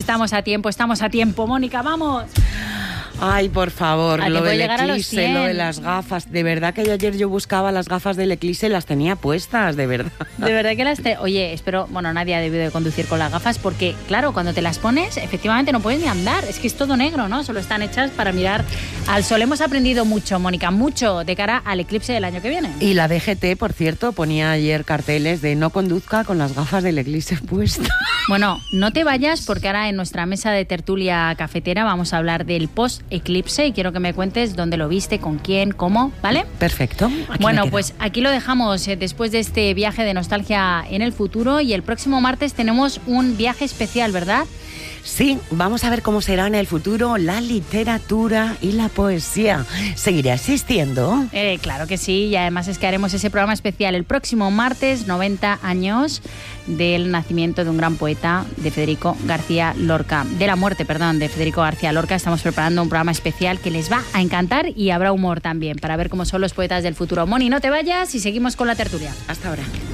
Estamos a tiempo, Mónica, vamos. Ay, por favor, lo del Eclipse, lo de 100. las gafas. De verdad que ayer yo buscaba las gafas del Eclipse y las tenía puestas, de verdad. De verdad que Oye, espero... Bueno, nadie ha debido de conducir con las gafas porque, claro, cuando te las pones, efectivamente no puedes ni andar. Es que es todo negro, ¿no? Solo están hechas para mirar al sol. Hemos aprendido mucho, Mónica, mucho de cara al eclipse del año que viene. Y la DGT, por cierto, ponía ayer carteles de no conduzca con las gafas del Eclipse puestas. Bueno, no te vayas porque ahora en nuestra mesa de tertulia cafetera vamos a hablar del post-eclipse y quiero que me cuentes dónde lo viste, con quién, cómo, ¿vale? Perfecto. Bueno, pues aquí lo dejamos después de este viaje de nostalgia en el futuro y el próximo martes tenemos un viaje especial, ¿verdad? Sí, vamos a ver cómo será en el futuro la literatura y la poesía. ¿Seguirá existiendo? Claro que sí, y además es que haremos ese programa especial el próximo martes, 90 años del nacimiento de un gran poeta, de Federico García Lorca, de la muerte, perdón, de Federico García Lorca. Estamos preparando un programa especial que les va a encantar y habrá humor también, para ver cómo son los poetas del futuro. Moni, no te vayas y seguimos con la tertulia. Hasta ahora.